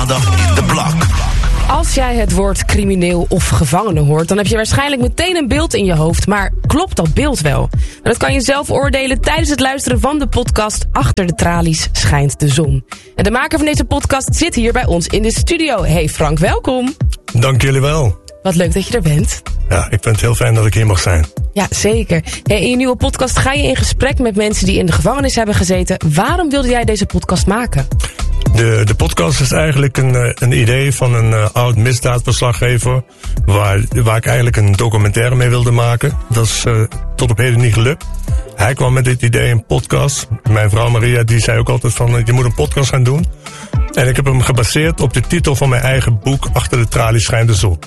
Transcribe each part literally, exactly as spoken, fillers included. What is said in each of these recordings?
Zaterdag in de Blok. Als jij het woord crimineel of gevangene hoort, dan heb je waarschijnlijk meteen een beeld in je hoofd. Maar klopt dat beeld wel? Dat kan je zelf oordelen tijdens het luisteren van de podcast Achter de Tralies schijnt de zon. En de maker van deze podcast zit hier bij ons in de studio. Hey Frank, welkom. Dank jullie wel. Wat leuk dat je er bent. Ja, ik vind het heel fijn dat ik hier mag zijn. Ja, zeker. Hey, in je nieuwe podcast ga je in gesprek met mensen die in de gevangenis hebben gezeten. Waarom wilde jij deze podcast maken? De, de podcast is eigenlijk een, een idee van een uh, oud misdaadverslaggever, waar, waar ik eigenlijk een documentaire mee wilde maken. Dat is uh, tot op heden niet gelukt. Hij kwam met dit idee, een podcast. Mijn vrouw Maria die zei ook altijd van, je moet een podcast gaan doen. En ik heb hem gebaseerd op de titel van mijn eigen boek, Achter de Tralies schijnt de zon.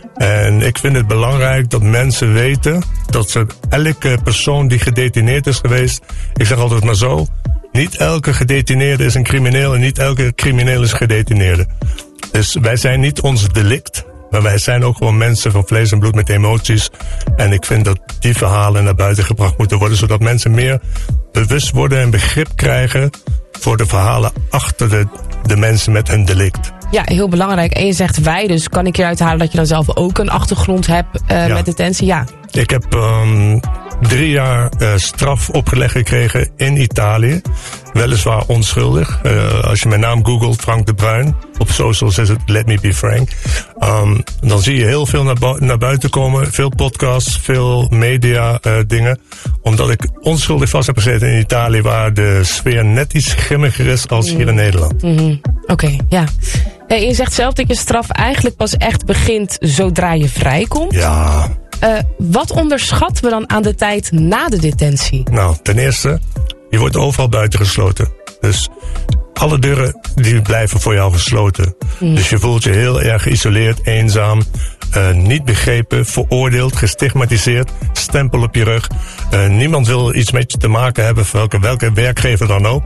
En ik vind het belangrijk dat mensen weten dat ze elke persoon die gedetineerd is geweest, ik zeg altijd maar zo, niet elke gedetineerde is een crimineel en niet elke crimineel is een gedetineerde. Dus wij zijn niet ons delict, maar wij zijn ook gewoon mensen van vlees en bloed met emoties. En ik vind dat die verhalen naar buiten gebracht moeten worden, zodat mensen meer bewust worden en begrip krijgen voor de verhalen achter de, de mensen met hun delict. Ja, heel belangrijk. En je zegt wij, dus kan ik hieruit halen dat je dan zelf ook een achtergrond hebt uh, ja. met detentie? Ja. Ik heb um, drie jaar uh, straf opgelegd gekregen in Italië. Weliswaar onschuldig. Uh, als je mijn naam googelt, Frank de Bruin. Op socials is het Let Me Be Frank. Um, dan zie je heel veel naar, bu- naar buiten komen. Veel podcasts, veel media uh, dingen. Omdat ik onschuldig vast heb gezeten in Italië, waar de sfeer net iets grimmiger is als mm. hier in Nederland. Mm-hmm. Oké, okay, ja. Hey, je zegt zelf dat je straf eigenlijk pas echt begint zodra je vrijkomt. Ja. Uh, wat onderschatten we dan aan de tijd na de detentie? Nou, ten eerste, je wordt overal buitengesloten. Dus alle deuren die blijven voor jou gesloten. Mm. Dus je voelt je heel erg geïsoleerd, eenzaam, uh, niet begrepen, veroordeeld, gestigmatiseerd, stempel op je rug. Uh, niemand wil iets met je te maken hebben, welke, welke werkgever dan ook.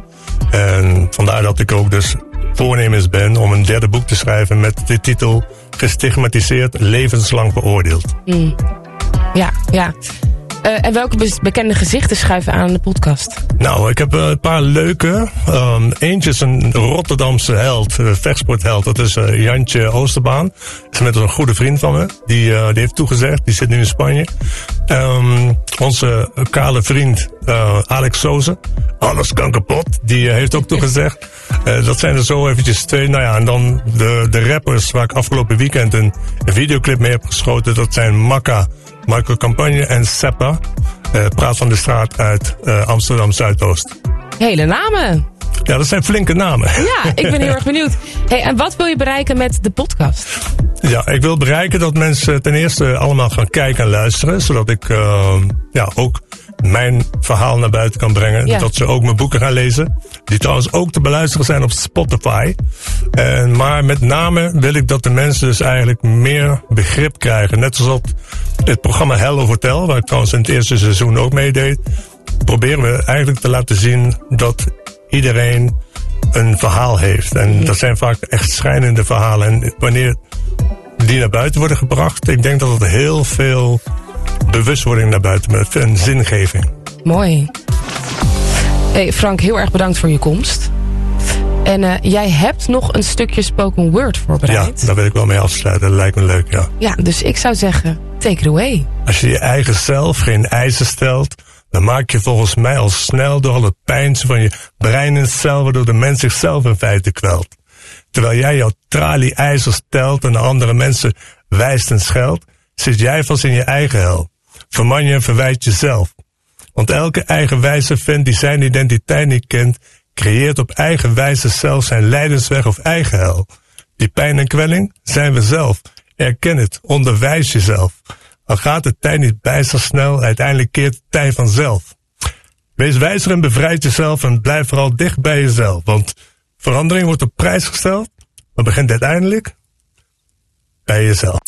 En vandaar dat ik ook dus voornemens ben om een derde boek te schrijven met de titel Gestigmatiseerd, levenslang veroordeeld. Mm. Ja, ja. Uh, en welke be- bekende gezichten schuiven aan de podcast? Nou, ik heb uh, een paar leuke. Um, eentje is een Rotterdamse held, uh, vechtsportheld. Dat is uh, Jantje Oosterbaan. Dat is met een goede vriend van me. Die, uh, die heeft toegezegd. Die zit nu in Spanje. Um, onze kale vriend uh, Alex Soze. Alles kan kapot. Die uh, heeft ook toegezegd. Uh, dat zijn er zo eventjes twee. Nou ja, en dan de, de rappers waar ik afgelopen weekend een, een videoclip mee heb geschoten. Dat zijn Makka, Michael Campagne en Seppa. Uh, praat van de straat uit uh, Amsterdam Zuidoost. Hele namen. Ja, dat zijn flinke namen. Ja, ik ben heel erg benieuwd. Hey, en wat wil je bereiken met de podcast? Ja, ik wil bereiken dat mensen ten eerste allemaal gaan kijken en luisteren. Zodat ik uh, ja, ook mijn verhaal naar buiten kan brengen. Ja. Dat ze ook mijn boeken gaan lezen. Die trouwens ook te beluisteren zijn op Spotify. En, maar met name wil ik dat de mensen dus eigenlijk meer begrip krijgen. Net zoals op het programma Hell of Hotel, waar ik trouwens in het eerste seizoen ook meedeed. Proberen we eigenlijk te laten zien dat iedereen een verhaal heeft. En mm. dat zijn vaak echt schrijnende verhalen. En wanneer die naar buiten worden gebracht, ik denk dat het heel veel bewustwording naar buiten met een zingeving. Mooi. Hey Frank, heel erg bedankt voor je komst. En uh, jij hebt nog een stukje spoken word voorbereid. Ja, daar wil ik wel mee afsluiten. Dat lijkt me leuk, ja. Ja, dus ik zou zeggen, take it away. Als je je eigen zelf geen eisen stelt, dan maak je volgens mij al snel door al het pijnsen van je brein en cel, waardoor de mens zichzelf in feite kwelt. Terwijl jij jouw tralie-ijzers telt en de andere mensen wijst en scheldt, zit jij vast in je eigen hel. Verman je en verwijt jezelf. Want elke eigenwijze vent die zijn identiteit niet kent, creëert op eigen wijze zelf zijn lijdensweg of eigen hel. Die pijn en kwelling zijn we zelf. Erken het, onderwijs jezelf. Al gaat de tijd niet bijster snel, uiteindelijk keert de tijd vanzelf. Wees wijzer en bevrijd jezelf en blijf vooral dicht bij jezelf. Want verandering wordt op prijs gesteld, maar begint uiteindelijk bij jezelf.